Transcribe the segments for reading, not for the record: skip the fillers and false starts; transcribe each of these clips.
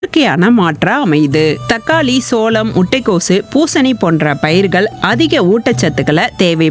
இயற்கையான மாற்றா அமையுது. தக்காளி, சோளம், முட்டைக்கோசு, பூசணி போன்ற பயிர்கள் அதிக ஊட்டச்சத்துக்களை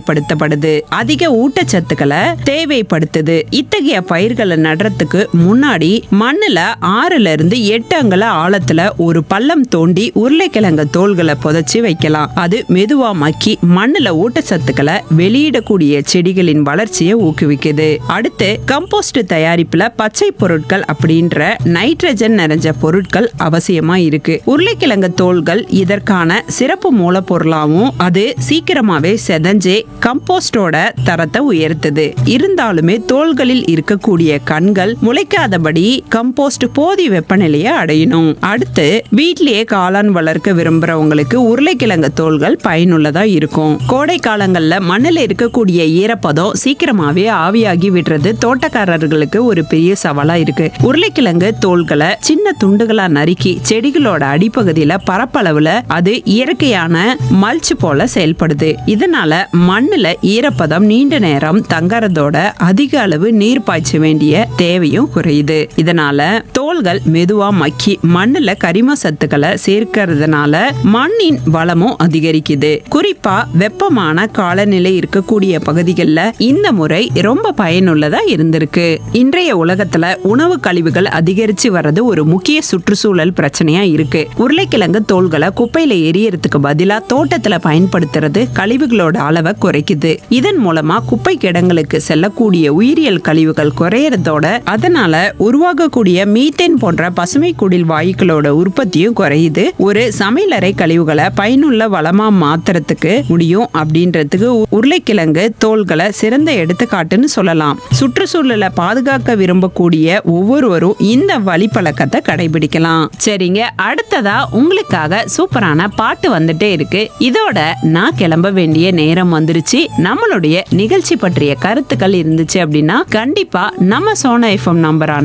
தேவைப்படுத்துது. இத்தகைய பயிர்களை நடுறதுக்கு முன்னாடி மண்ணுல 6ல இருந்து 8 அங்குல ஆழத்துல ஒரு பள்ளம் தோண்டி உருளைக்கிழங்கு தோள்களை புதைச்சி வைக்கலாம். அது மெதுவா மக்கி மண்ணுல ஊட்டச்சத்துக்களை வெளியிடக்கூடிய செடிகளின் வளர்ச்சியை ஊக்குவிக்குது. அடுத்து கம்போஸ்ட் தயாரிப்புல பச்சை பொருட்கள் அப்படின்ற நைட்ரஜன் நிறைஞ்ச பொருட்கள் அவசியமா இருக்கு. உருளைக்கிழங்கு தோள்கள் இதற்கான சிறப்பு மூலப்பொருளாவும் அது சீக்கிரமாவே செதஞ்சே கம்போஸ்டோட தரத்தை உயர்த்துது. இருந்தாலுமே தோள்களில் இருக்கக்கூடிய கண்கள் முளைக்காதபடி கம்போஸ்ட் போதிய வெப்பநிலையை அடையணும். அடுத்து வீட்டிலேயே காளான் வளர்க்க விரும்புறவங்களுக்கு உருளைக்கிழங்கு தோள்கள் பயனுள்ளதா இருக்கும். கோடை காலங்கள்ல மண்ணில் இருக்கக்கூடிய ஈரப்பதம் சீக்கிரமாவே ஆவியாகி விடுறது தோட்டக்காரர்களுக்கு ஒரு பெரிய சவாலா இருக்கு. உருளைக்கிழங்கு தோள்களை சின்ன துண்டுகளா நறுக்கி செடிகளோட அடிப்பகுதியில பரப்பளவுல அது இயற்கையான மல்ச் போல செயல்படுது. இதனால மண்ணுல ஈரப்பதம் நீண்ட நேரம் தங்கறதோட அதிக அளவு நீர் பாய்ச்ச வேண்டிய தேவையும் குறையுது. இதனால தோள்கள் மெதுவா மக்கி மண்ணுல கரிம சத்துக்களை சேர்க்கிறதுனால மண்ணின் வளமும் அதிகரிக்குது. குறிப்பா வெப்பமான காலநிலை இருக்கக்கூடிய பகுதிகளில் இந்த முறை ரொம்ப பயனுள்ளதா இருந்திருக்கு. இன்றைய உலகத்துல உணவு கழிவுகள் அதிகரிச்சு வர்றது ஒரு முக்கிய சுற்றுச்சூழல் பிரச்சனையா இருக்கு. உருளைக்கிழங்கு தோள்களை குப்பையில எரியறதுக்கு பதிலா தோட்டத்துல பயன்படுத்துறது கழிவுகளோட அளவை குறைக்குது. இதன் மூலமா குப்பை கிடங்களுக்கு செல்லக்கூடிய உயிரியல் கழிவுகள் குறையறதோட அதனால உருவாகக்கூடிய மீத்தேன் போன்ற பசுமை குடில் வாயுக்களோட உற்பத்தியும் குறையுது. ஒரு சமையலறை கழிவுகளை பயனுள்ள வளமா மாத்துறதுக்கு முடியும் அப்படின்றதுக்கு உருளைக்கிழங்கு தோள்களை சிறந்த எடுத்துக்காட்டுன்னு சொல்லலாம். சுற்றுச்சூழலை பாதுகாக்க விரும்பக்கூடிய ஒவ்வொருவரும் இந்த வழிப்பழக்கத்தை கடைபிடிக்கலாம். சரிங்க, அடுத்ததா உங்களுக்காக சூப்பரான பாட்டு வந்துட்டே இருக்கு. இதோட நான் கிளம்ப வேண்டிய நேரம் வந்துருச்சு. நம்மளுடைய நிகழ்ச்சி பற்றிய கருத்துக்கள் இருந்துச்சு அப்படின்னா கண்டிப்பா நம்ம சோனா எஃப்எம் நம்பரான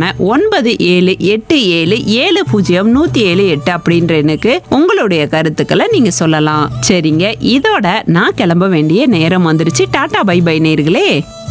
9787700178 அப்படின்ற எனக்கு உங்களுடைய கருத்துக்களை நீங்க சொல்லலாம். சரிங்க, இதோட நான் கிளம்ப வேண்டிய நேரம் வந்துருச்சு. டாடா பை பை நேயர்களே.